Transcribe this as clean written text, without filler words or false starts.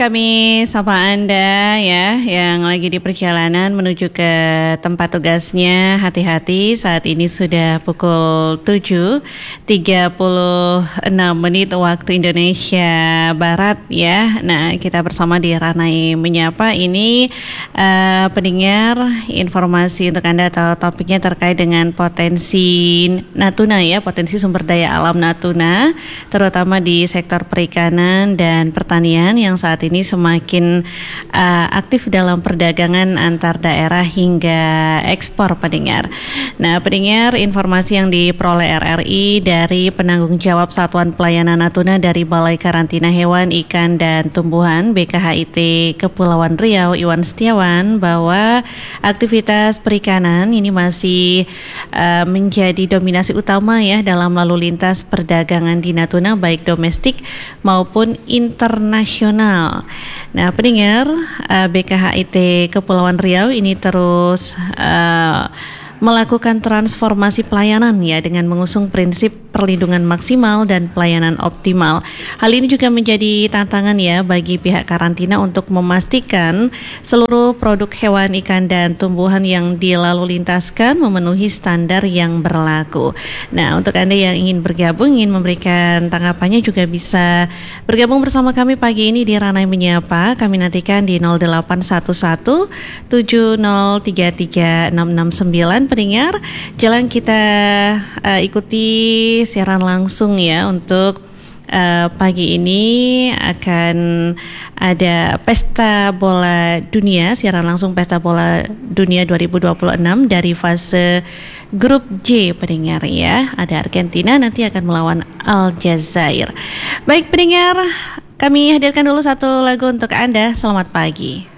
Kami sapa Anda ya yang lagi di perjalanan menuju ke tempat tugasnya. Hati-hati, saat ini sudah pukul 7.36 waktu Indonesia Barat ya. Nah, kita bersama di Ranai Menyapa ini pendengar, informasi untuk Anda atau topiknya terkait dengan potensi Natuna ya, potensi sumber daya alam Natuna terutama di sektor perikanan dan pertanian yang saat ini semakin aktif dalam perdagangan antar daerah hingga ekspor pendengar. Nah, pendengar, informasi yang diperoleh RRI dari penanggung jawab Satuan Pelayanan Natuna dari Balai Karantina Hewan, Ikan dan Tumbuhan BKHIT Kepulauan Riau, Iwan Setiawan, bahwa aktivitas perikanan ini masih menjadi dominasi utama ya dalam lalu lintas perdagangan di Natuna, baik domestik maupun internasional. Nah, pendengar, BKHIT Kepulauan Riau ini terus melakukan transformasi pelayanan ya dengan mengusung prinsip perlindungan maksimal dan pelayanan optimal. Hal ini juga menjadi tantangan ya bagi pihak karantina untuk memastikan seluruh produk hewan, ikan dan tumbuhan yang dilalu lintaskan memenuhi standar yang berlaku. Nah, untuk Anda yang ingin bergabung, ingin memberikan tanggapannya juga bisa bergabung bersama kami pagi ini di Ranai Menyapa. Kami nantikan di 0811 7033 669. Pendengar, jalan kita ikuti siaran langsung ya. Untuk pagi ini akan ada Pesta Bola Dunia, siaran langsung Pesta Bola Dunia 2026 dari fase grup J pendengar ya. Ada Argentina nanti akan melawan Aljazair. Baik pendengar, kami hadirkan dulu satu lagu untuk Anda. Selamat pagi.